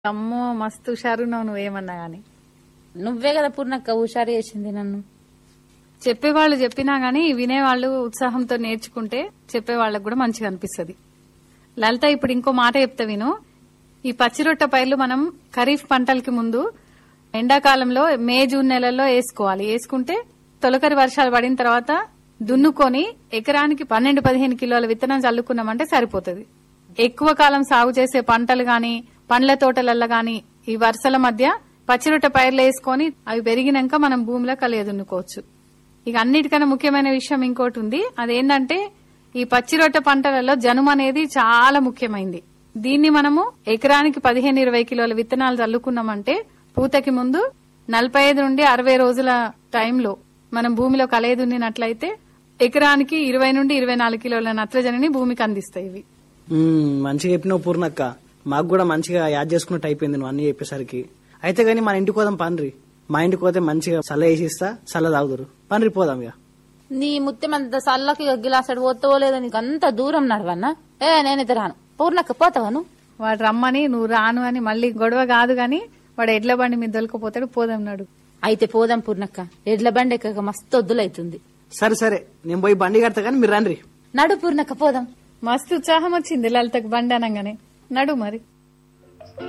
అమ్మో మస్తు హుషారున్నావు నువ్వేమన్నా గాని. నువ్వే కదా పూర్ణక్క హుషారు చేసింది నన్ను. చెప్పేవాళ్ళు చెప్పినా గానీ వినేవాళ్ళు ఉత్సాహంతో నేర్చుకుంటే చెప్పేవాళ్ళకు కూడా మంచిగా అనిపిస్తది. లలిత ఇప్పుడు ఇంకో మాట చెప్తా విను. ఈ పచ్చిరొట్ట పైర్లు మనం ఖరీఫ్ పంటలకి ముందు ఎండాకాలంలో మే జూన్ నెలల్లో వేసుకోవాలి. వేసుకుంటే తొలకరి వర్షాలు పడిన తర్వాత దున్నుకొని ఎకరానికి 12-15 కిలోల విత్తనం చల్లుకున్నామంటే సరిపోతుంది. ఎక్కువ కాలం సాగు చేసే పంటలు గాని పండ్ల తోటలల్లో గాని ఈ వరుసల మధ్య పచ్చిరొట్ట పైర్లు వేసుకొని అవి పెరిగినాక మనం భూమిలో కలియ దున్నుకోవచ్చు. ఇక అన్నిటికన్నా ముఖ్యమైన విషయం ఇంకోటి ఉంది. అదేంటంటే ఈ పచ్చిరొట్ట పంటలలో జనుము అనేది చాలా ముఖ్యమైంది. దీన్ని మనము ఎకరానికి 15-20 కిలోల విత్తనాలు చల్లుకున్నామంటే పూతకి ముందు 45 నుండి 60 రోజుల టైంలో మనం భూమిలో కలయ దున్నినట్లయితే ఎకరానికి 20 నుండి 24 కిలోల నత్రజనిని భూమికి అందిస్తాయి ఇవి. మంచిగా చెప్పినావు పూర్ణక్క. మాకు కూడా మంచిగా యాడ్ చేసుకున్నట్టు అయిపోయింది నువ్వు అన్ని చెప్పేసరికి. అయితే గానీ మన ఇంటికి పోదాం పండ్రి. మా ఇంటికి పోతే మంచిగా చల్ల వేసిస్తా, చల్ల తాగుదురు. పండ్రి పోదాం ఇక. నీ ముత్యమంత సల్లకి గిలాసడు పోతావో లేదో నీకు అంత దూరం నడవన్నా. నేనైతే రాను. పూర్ణక్క పోతావాను? వాడు రమ్మని నువ్వు రాను అని మళ్ళీ గొడవ కాదు గాని వాడు ఎడ్ల బండి మీద దొలకపోతాడు. పోదాం నాడు. అయితే పోదాం పూర్ణక్క. ఎడ్ల బండి ఎక్కక మస్తు వద్దులైతుంది. సరే నేను పోయి బండి కడతా గానీ మీరు రండి. నడు పూర్ణక్క పోదాం. మస్తు ఉత్సాహం వచ్చింది లలితకు బండి అనగానే. నడు మరి.